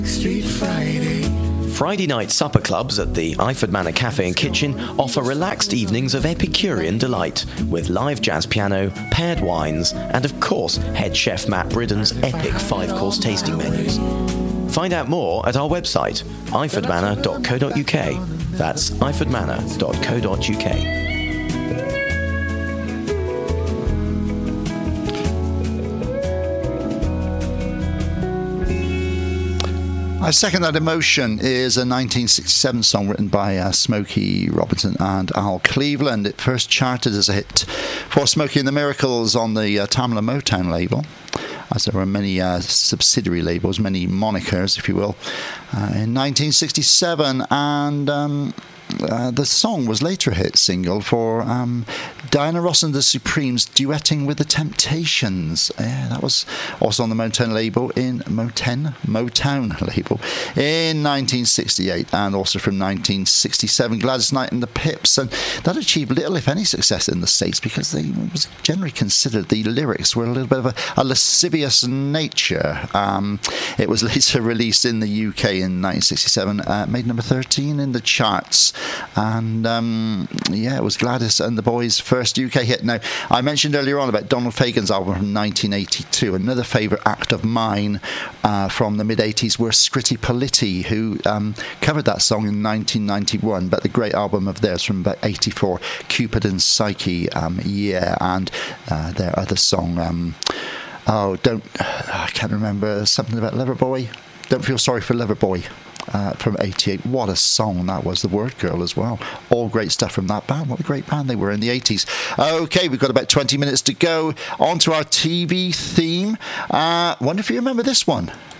Street Friday. Friday night supper clubs at the Iford Manor Cafe and Kitchen offer relaxed evenings of Epicurean delight with live jazz piano, paired wines, and of course head chef Matt Bridden's epic 5-course tasting menus. Find out more at our website, ifordmanor.co.uk. That's ifordmanor.co.uk. I Second That Emotion is a 1967 song written by Smokey Robinson and Al Cleveland. It first charted as a hit for Smokey and the Miracles on the Tamla Motown label, as there were many subsidiary labels, many monikers, if you will, in 1967. And the song was later a hit single for Diana Ross and the Supremes duetting with the Temptations. Yeah, that was also on the Motown label Motown label in 1968, and also from 1967 Gladys Knight and the Pips. And that achieved little, if any, success in the States because they was generally considered the lyrics were a little bit of a lascivious nature. It was later released in the UK in 1967, made number 13 in the charts. And it was Gladys and the Boys' first UK hit. Now, I mentioned earlier on about Donald Fagen's album from 1982. Another favourite act of mine from the mid-80s were Scritti Politti, who covered that song in 1991, but the great album of theirs from about 84, Cupid and Psyche, and their other song, I can't remember, something about Loverboy. Don't Feel Sorry for Loverboy. From 88. What a song that was. The Word Girl as well. All great stuff from that band. What a great band they were in the 80s. Okay, we've got about 20 minutes to go. On to our TV theme. Wonder if you remember this one.